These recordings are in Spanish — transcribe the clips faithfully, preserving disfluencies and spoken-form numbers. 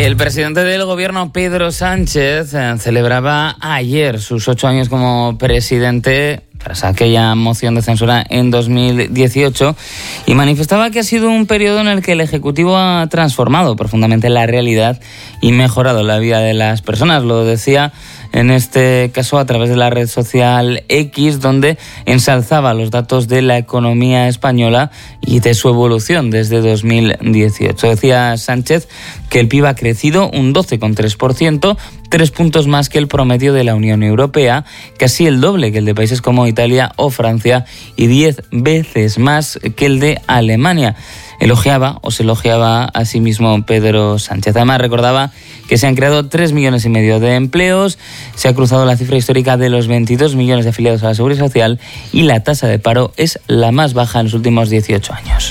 El presidente del gobierno, Pedro Sánchez, celebraba ayer sus ocho años como presidente tras aquella moción de censura en dos mil dieciocho y manifestaba que ha sido un periodo en el que el Ejecutivo ha transformado profundamente la realidad y mejorado la vida de las personas. Lo decía en este caso a través de la red social X, donde ensalzaba los datos de la economía española y de su evolución desde dos mil dieciocho. Decía Sánchez que el P I B ha crecido un doce coma tres por ciento, tres puntos más que el promedio de la Unión Europea, casi el doble que el de países como Italia o Francia y diez veces más que el de Alemania. Elogiaba o se elogiaba a sí mismo Pedro Sánchez. Además recordaba que se han creado tres millones y medio de empleos, se ha cruzado la cifra histórica de los veintidós millones de afiliados a la Seguridad Social y la tasa de paro es la más baja en los últimos dieciocho años.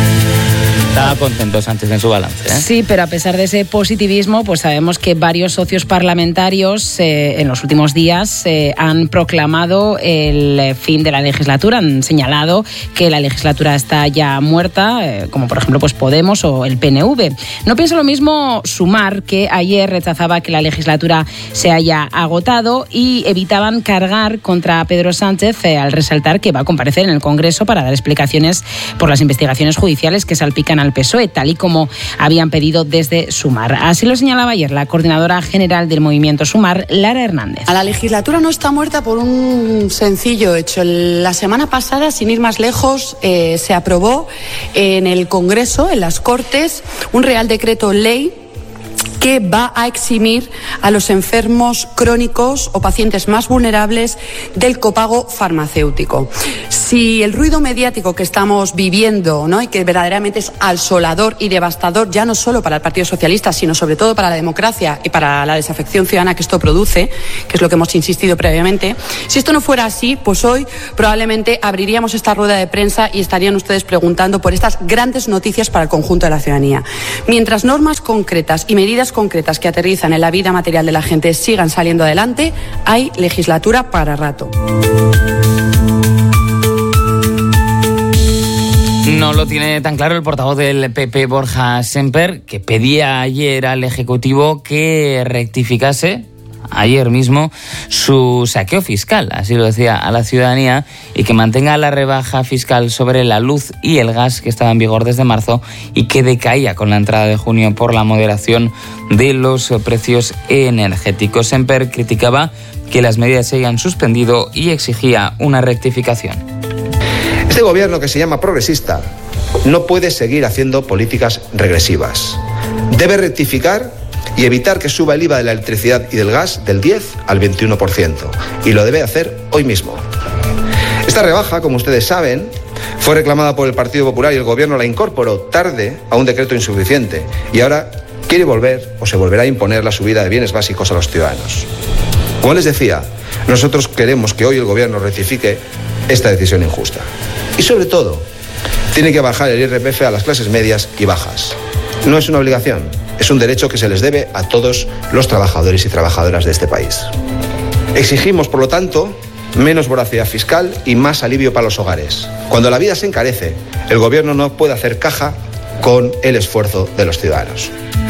Estaba contento Sánchez en su balance, ¿eh? Sí, pero a pesar de ese positivismo, pues sabemos que varios socios parlamentarios eh, en los últimos días eh, han proclamado el fin de la legislatura, han señalado que la legislatura está ya muerta, eh, como por ejemplo pues Podemos o el P N V. No piensa lo mismo Sumar, que ayer rechazaba que la legislatura se haya agotado y evitaban cargar contra Pedro Sánchez eh, al resaltar que va a comparecer en el Congreso para dar explicaciones por las investigaciones judiciales que salpican a al P S O E, tal y como habían pedido desde Sumar. Así lo señalaba ayer la coordinadora general del movimiento Sumar, Lara Hernández. A la legislatura no está muerta por un sencillo hecho. La semana pasada, sin ir más lejos, eh, se aprobó en el Congreso, en las Cortes, un Real Decreto Ley que va a eximir a los enfermos crónicos o pacientes más vulnerables del copago farmacéutico. Si el ruido mediático que estamos viviendo, ¿no?, y que verdaderamente es asolador y devastador, ya no solo para el Partido Socialista, sino sobre todo para la democracia y para la desafección ciudadana que esto produce, que es lo que hemos insistido previamente, si esto no fuera así, pues hoy probablemente abriríamos esta rueda de prensa y estarían ustedes preguntando por estas grandes noticias para el conjunto de la ciudadanía. Mientras normas concretas y medidas concretas que aterrizan en la vida material de la gente sigan saliendo adelante, hay legislatura para rato. No lo tiene tan claro el portavoz del P P, Borja Sémper, que pedía ayer al Ejecutivo que rectificase ayer mismo su saqueo fiscal, así lo decía a la ciudadanía, y que mantenga la rebaja fiscal sobre la luz y el gas que estaba en vigor desde marzo y que decaía con la entrada de junio por la moderación de los precios energéticos. Sémper criticaba que las medidas se hayan suspendido y exigía una rectificación. Este gobierno, que se llama progresista, no puede seguir haciendo políticas regresivas. Debe rectificar y evitar que suba el I V A de la electricidad y del gas del diez al veintiuno por ciento. Y lo debe hacer hoy mismo. Esta rebaja, como ustedes saben, fue reclamada por el Partido Popular y el Gobierno la incorporó tarde a un decreto insuficiente. Y ahora quiere volver o se volverá a imponer la subida de bienes básicos a los ciudadanos. Como les decía, nosotros queremos que hoy el Gobierno rectifique esta decisión injusta. Y sobre todo, tiene que bajar el I R P F a las clases medias y bajas. No es una obligación. Es un derecho que se les debe a todos los trabajadores y trabajadoras de este país. Exigimos, por lo tanto, menos voracidad fiscal y más alivio para los hogares. Cuando la vida se encarece, el Gobierno no puede hacer caja con el esfuerzo de los ciudadanos.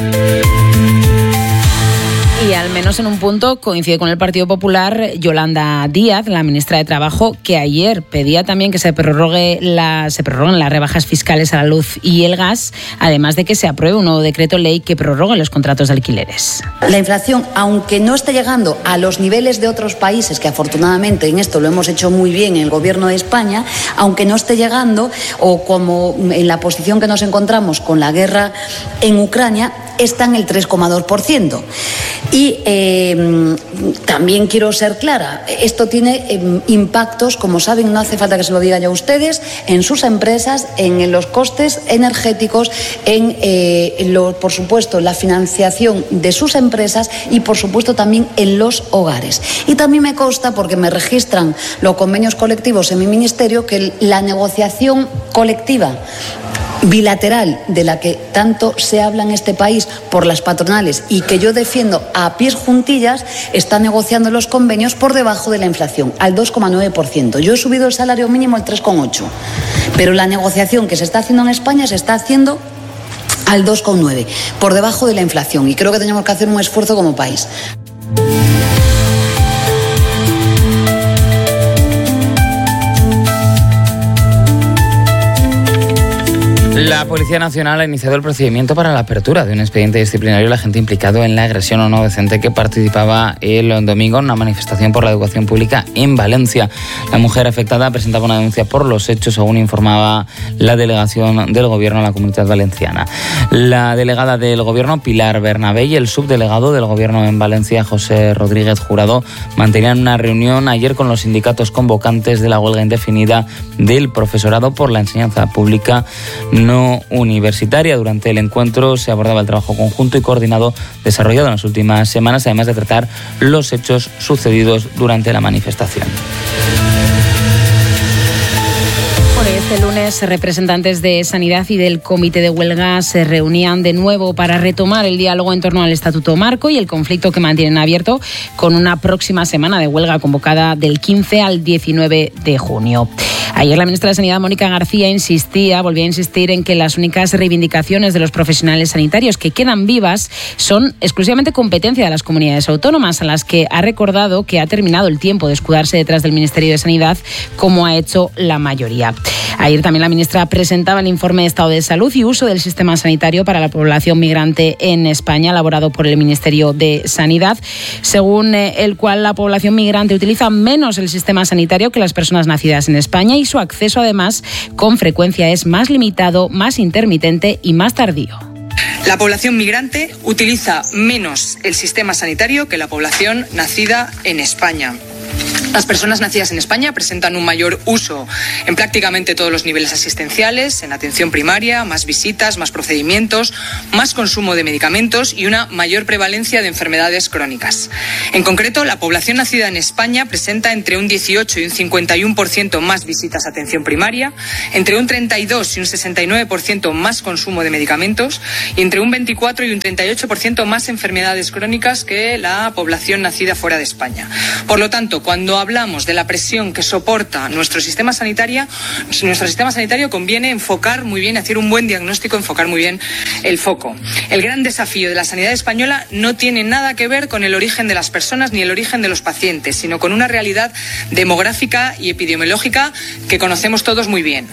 Y al menos en un punto coincide con el Partido Popular Yolanda Díaz, la ministra de Trabajo, que ayer pedía también que se prorrogue la, se prorroguen las rebajas fiscales a la luz y el gas, además de que se apruebe un nuevo decreto ley que prorrogue los contratos de alquileres. La inflación, aunque no esté llegando a los niveles de otros países, que afortunadamente en esto lo hemos hecho muy bien en el Gobierno de España, aunque no esté llegando, o como en la posición que nos encontramos con la guerra en Ucrania, está en el tres coma dos por ciento. Y eh, también quiero ser clara, esto tiene eh, impactos, como saben, no hace falta que se lo diga yo a ustedes, en sus empresas, en los costes energéticos, en, eh, en lo, por supuesto, la financiación de sus empresas y, por supuesto, también en los hogares. Y también me consta, porque me registran los convenios colectivos en mi ministerio, que la negociación colectiva bilateral de la que tanto se habla en este país por las patronales y que yo defiendo a pies juntillas, está negociando los convenios por debajo de la inflación, al dos coma nueve por ciento. Yo he subido el salario mínimo al tres coma ocho por ciento, pero la negociación que se está haciendo en España se está haciendo al dos coma nueve, por debajo de la inflación. Y creo que tenemos que hacer un esfuerzo como país. La Policía Nacional ha iniciado el procedimiento para la apertura de un expediente disciplinario al agente implicado en la agresión a un no docente que participaba el domingo en una manifestación por la educación pública en Valencia. La mujer afectada presentaba una denuncia por los hechos, según informaba la delegación del Gobierno en la Comunidad Valenciana. La delegada del Gobierno, Pilar Bernabé, y el subdelegado del Gobierno en Valencia, José Rodríguez Jurado, mantenían una reunión ayer con los sindicatos convocantes de la huelga indefinida del profesorado por la enseñanza pública no universitaria. Durante el encuentro se abordaba el trabajo conjunto y coordinado desarrollado en las últimas semanas, además de tratar los hechos sucedidos durante la manifestación. Este lunes, representantes de Sanidad y del Comité de Huelga se reunían de nuevo para retomar el diálogo en torno al Estatuto Marco y el conflicto que mantienen abierto, con una próxima semana de huelga convocada del quince al diecinueve de junio. Ayer la ministra de Sanidad, Mónica García, insistía, volvía a insistir en que las únicas reivindicaciones de los profesionales sanitarios que quedan vivas son exclusivamente competencia de las comunidades autónomas, a las que ha recordado que ha terminado el tiempo de escudarse detrás del Ministerio de Sanidad, como ha hecho la mayoría. Ayer también la ministra presentaba el informe de estado de salud y uso del sistema sanitario para la población migrante en España, elaborado por el Ministerio de Sanidad, según el cual la población migrante utiliza menos el sistema sanitario que las personas nacidas en España y su acceso, además, con frecuencia es más limitado, más intermitente y más tardío. La población migrante utiliza menos el sistema sanitario que la población nacida en España. Las personas nacidas en España presentan un mayor uso en prácticamente todos los niveles asistenciales, en atención primaria, más visitas, más procedimientos, más consumo de medicamentos y una mayor prevalencia de enfermedades crónicas. En concreto, la población nacida en España presenta entre un dieciocho y un cincuenta y uno por ciento más visitas a atención primaria, entre un treinta y dos y un sesenta y nueve por ciento más consumo de medicamentos y entre un veinticuatro y un treinta y ocho por ciento más enfermedades crónicas que la población nacida fuera de España. Por lo tanto, cuando hablamos de la presión que soporta nuestro sistema sanitario, nuestro sistema sanitario conviene enfocar muy bien, hacer un buen diagnóstico, enfocar muy bien el foco. El gran desafío de la sanidad española no tiene nada que ver con el origen de las personas ni el origen de los pacientes, sino con una realidad demográfica y epidemiológica que conocemos todos muy bien.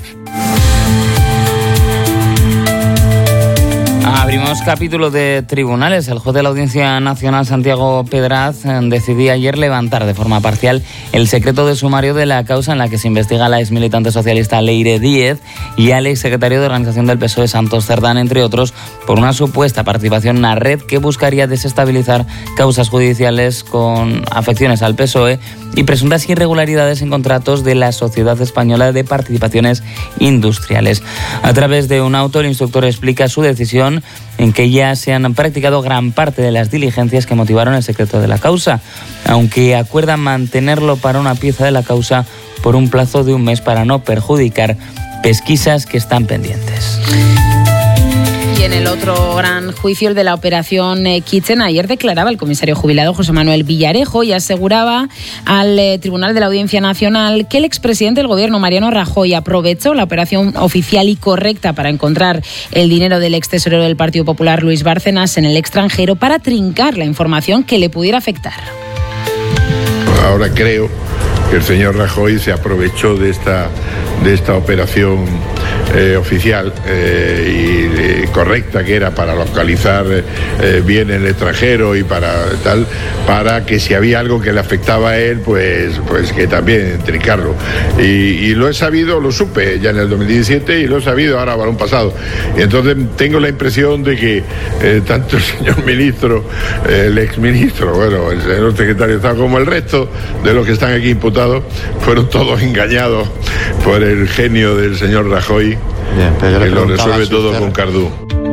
Abrimos capítulo de tribunales. El juez de la Audiencia Nacional, Santiago Pedraz, decidía ayer levantar de forma parcial el secreto de sumario de la causa en la que se investiga a la exmilitante socialista Leire Díez y al exsecretario de Organización del P S O E, Santos Cerdán, entre otros, por una supuesta participación en una red que buscaría desestabilizar causas judiciales con afecciones al P S O E y presuntas irregularidades en contratos de la Sociedad Española de Participaciones Industriales. A través de un auto, el instructor explica su decisión, en que ya se han practicado gran parte de las diligencias que motivaron el secreto de la causa, aunque acuerdan mantenerlo para una pieza de la causa por un plazo de un mes para no perjudicar pesquisas que están pendientes. Y en el otro gran juicio, el de la operación Kitchen, ayer declaraba el comisario jubilado José Manuel Villarejo y aseguraba al eh, Tribunal de la Audiencia Nacional que el expresidente del Gobierno, Mariano Rajoy, aprovechó la operación oficial y correcta para encontrar el dinero del ex tesorero del Partido Popular, Luis Bárcenas, en el extranjero para trincar la información que le pudiera afectar. Ahora creo que el señor Rajoy se aprovechó de esta, de esta operación eh, oficial eh, y eh, correcta que era para localizar eh, bien en el extranjero y para tal, para que si había algo que le afectaba a él, pues, pues que también trincarlo. Y, y lo he sabido, lo supe ya en el dos mil diecisiete y lo he sabido ahora balón pasado. Y entonces tengo la impresión de que eh, tanto el señor ministro, eh, el exministro, bueno, el señor secretario de Estado, como el resto de los que están aquí imputados, fueron todos engañados por el genio del señor Rajoy. Bien, pero que lo resuelve todo usted con Cardú.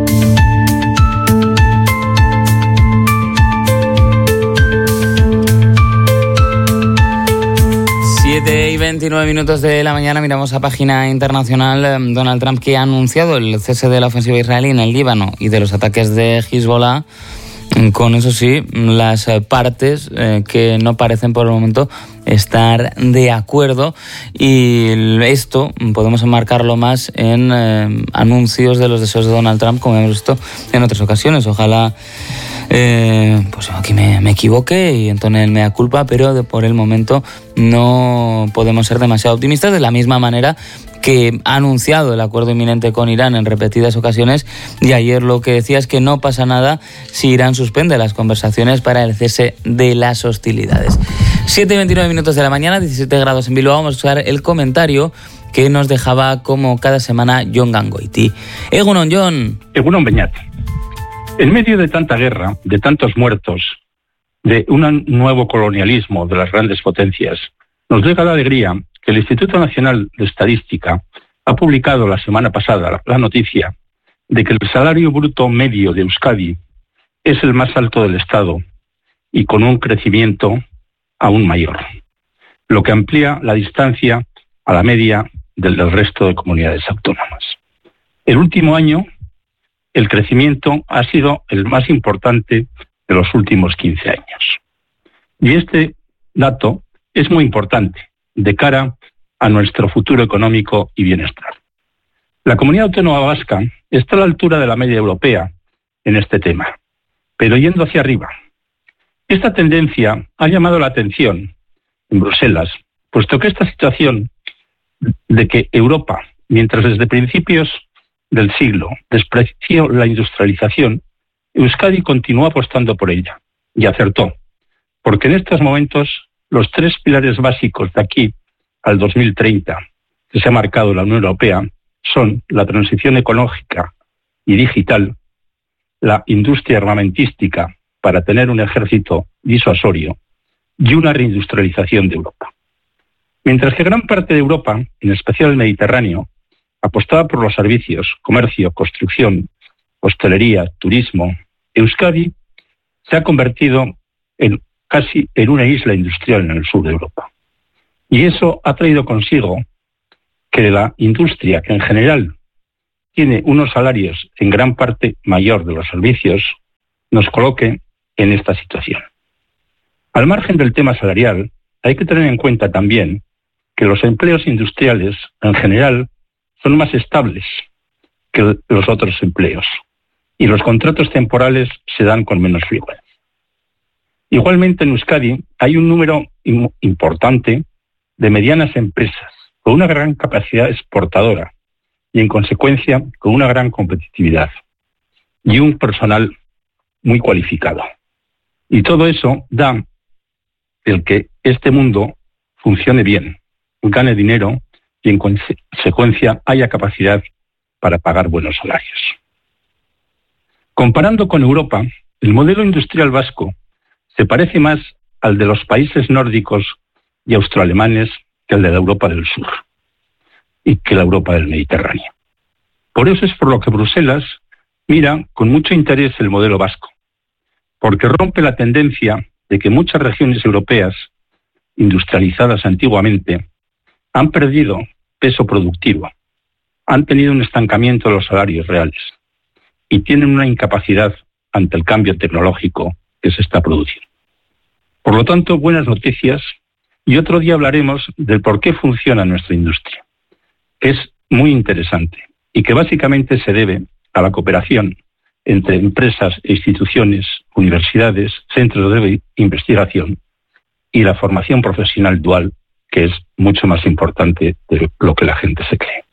siete y veintinueve minutos de la mañana, miramos a página internacional. Donald Trump, que ha anunciado el cese de la ofensiva israelí en el Líbano y de los ataques de Hezbollah, Con eso sí, las partes eh, que no parecen por el momento estar de acuerdo, y esto podemos enmarcarlo más en eh, anuncios de los deseos de Donald Trump, como hemos visto en otras ocasiones. Ojalá eh, pues aquí me, me equivoque y entone el mea culpa, pero de, por el momento no podemos ser demasiado optimistas, de la misma manera que ha anunciado el acuerdo inminente con Irán en repetidas ocasiones, y ayer lo que decía es que no pasa nada si Irán suspende las conversaciones para el cese de las hostilidades. siete y veintinueve minutos de la mañana, diecisiete grados en Bilbao. Vamos a usar el comentario que nos dejaba como cada semana Jon Gangoiti. Egunon, Jon. Egunon, Beñat. En medio de tanta guerra, de tantos muertos, de un nuevo colonialismo de las grandes potencias, nos llega la alegría que el Instituto Nacional de Estadística ha publicado la semana pasada la noticia de que el salario bruto medio de Euskadi es el más alto del Estado y con un crecimiento aún mayor, lo que amplía la distancia a la media del resto de comunidades autónomas. El último año, el crecimiento ha sido el más importante de los últimos quince años. Y este dato es muy importante de cara a nuestro futuro económico y bienestar. La comunidad autónoma vasca está a la altura de la media europea en este tema, pero yendo hacia arriba. Esta tendencia ha llamado la atención en Bruselas, puesto que esta situación de que Europa, mientras desde principios del siglo despreció la industrialización, Euskadi continuó apostando por ella, y acertó, porque en estos momentos los tres pilares básicos de aquí al dos mil treinta que se ha marcado la Unión Europea son la transición ecológica y digital, la industria armamentística para tener un ejército disuasorio y una reindustrialización de Europa. Mientras que gran parte de Europa, en especial el Mediterráneo, apostaba por los servicios, comercio, construcción, hostelería, turismo, Euskadi se ha convertido en casi en una isla industrial en el sur de Europa. Y eso ha traído consigo que la industria, que en general tiene unos salarios en gran parte mayor de los servicios, nos coloque en esta situación. Al margen del tema salarial, hay que tener en cuenta también que los empleos industriales, en general, son más estables que los otros empleos, y los contratos temporales se dan con menos frecuencia. Igualmente en Euskadi hay un número importante de medianas empresas con una gran capacidad exportadora y en consecuencia con una gran competitividad y un personal muy cualificado. Y todo eso da el que este mundo funcione bien, gane dinero y en consecuencia haya capacidad para pagar buenos salarios. Comparando con Europa, el modelo industrial vasco se parece más al de los países nórdicos y austroalemanes que al de la Europa del Sur y que la Europa del Mediterráneo. Por eso es por lo que Bruselas mira con mucho interés el modelo vasco, porque rompe la tendencia de que muchas regiones europeas industrializadas antiguamente han perdido peso productivo, han tenido un estancamiento de los salarios reales y tienen una incapacidad ante el cambio tecnológico que se está produciendo. Por lo tanto, buenas noticias, y otro día hablaremos del por qué funciona nuestra industria, que es muy interesante y que básicamente se debe a la cooperación entre empresas e instituciones, universidades, centros de investigación y la formación profesional dual, que es mucho más importante de lo que la gente se cree.